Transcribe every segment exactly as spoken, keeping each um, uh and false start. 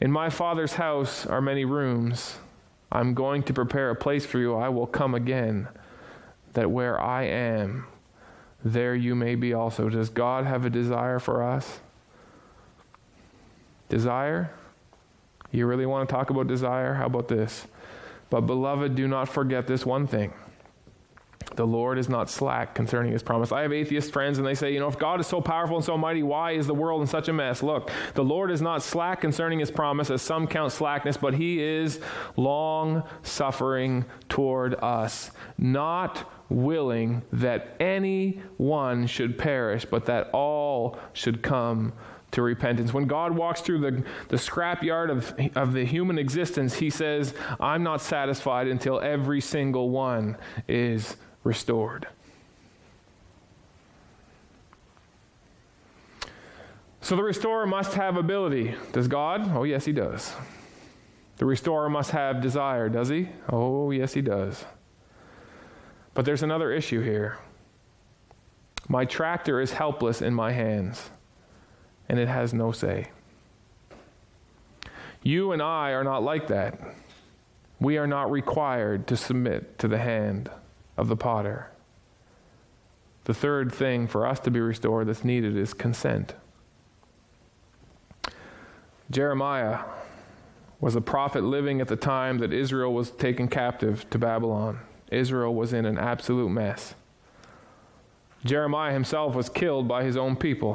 In my Father's house are many rooms. I'm going to prepare a place for you. I will come again, that where I am, there you may be also. Does God have a desire for us? Desire? You really want to talk about desire? How about this? But beloved, do not forget this one thing. The Lord is not slack concerning his promise. I have atheist friends and they say, you know, if God is so powerful and so mighty, why is the world in such a mess? Look, the Lord is not slack concerning his promise, as some count slackness, but he is long-suffering toward us, not willing that anyone should perish, but that all should come to repentance. When God walks through the, the scrapyard of, of the human existence, he says, I'm not satisfied until every single one is restored. So the restorer must have ability. Does God? Oh, yes, he does. The restorer must have desire. Does he? Oh, yes, he does. But there's another issue here. My tractor is helpless in my hands, and it has no say. You and I are not like that. We are not required to submit to the hand of the potter. The third thing for us to be restored that's needed is consent. Jeremiah was a prophet living at the time that Israel was taken captive to Babylon. Israel was in an absolute mess. Jeremiah himself was killed by his own people.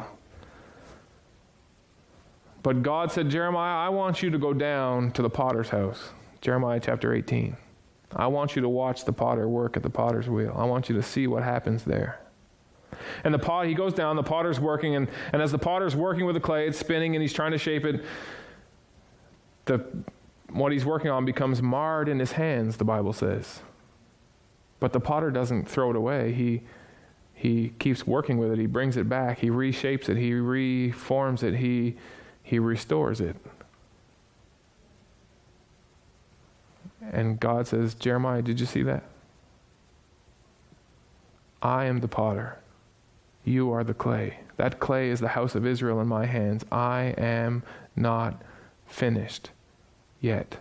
But God said, Jeremiah, I want you to go down to the potter's house. Jeremiah chapter eighteen. I want you to watch the potter work at the potter's wheel. I want you to see what happens there. And the pot, he goes down, the potter's working, and, and as the potter's working with the clay, it's spinning and he's trying to shape it. The, what he's working on becomes marred in his hands, the Bible says. But the potter doesn't throw it away. He, he keeps working with it. He brings it back. He reshapes it. He reforms it. He, he restores it. And God says, Jeremiah, did you see that? I am the potter. You are the clay. That clay is the house of Israel in my hands. I am not finished yet.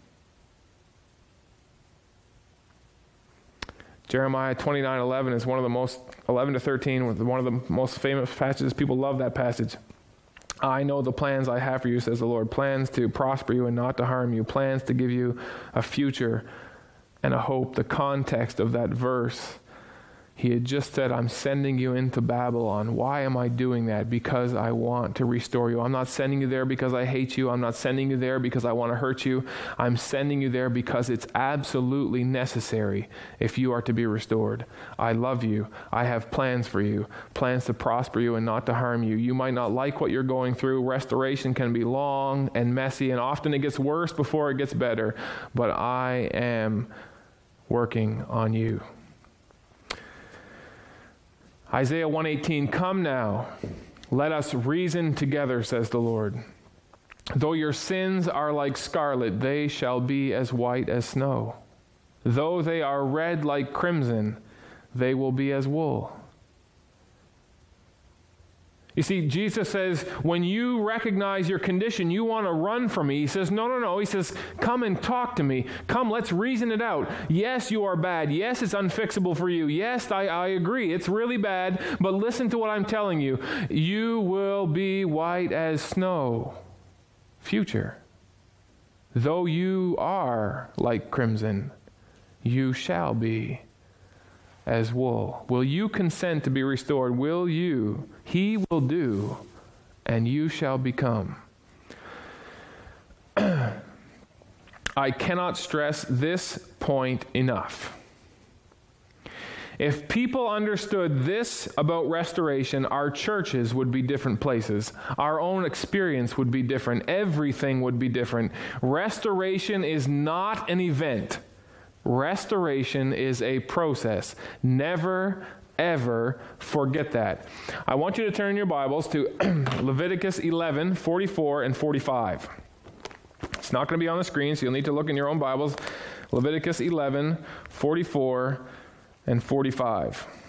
Jeremiah twenty-nine eleven is one of the most, eleven to thirteen, one of the most famous passages. People love that passage. I know the plans I have for you, says the Lord. Plans to prosper you and not to harm you. Plans to give you a future and a hope. The context of that verse, he had just said, I'm sending you into Babylon. Why am I doing that? Because I want to restore you. I'm not sending you there because I hate you. I'm not sending you there because I want to hurt you. I'm sending you there because it's absolutely necessary if you are to be restored. I love you. I have plans for you. Plans to prosper you and not to harm you. You might not like what you're going through. Restoration can be long and messy, and often it gets worse before it gets better. But I am working on you. Isaiah one eighteen, come now, let us reason together, says the Lord. Though your sins are like scarlet, they shall be as white as snow. Though they are red like crimson, they will be as wool. You see, Jesus says, when you recognize your condition, you want to run from me. He says, no, no, no. He says, come and talk to me. Come, let's reason it out. Yes, you are bad. Yes, it's unfixable for you. Yes, I, I agree. It's really bad. But listen to what I'm telling you. You will be white as snow. Future. Though you are like crimson, you shall be as wool. Will you consent to be restored? Will you? He will do, and you shall become. I cannot stress this point enough. If people understood this about restoration, our churches would be different places. Our own experience would be different. Everything would be different. Restoration is not an event. Restoration is a process. Never, ever forget that. I want you to turn your Bibles to Leviticus eleven, forty-four and forty-five. It's not going to be on the screen, so you'll need to look in your own Bibles. Leviticus eleven, forty-four and forty-five.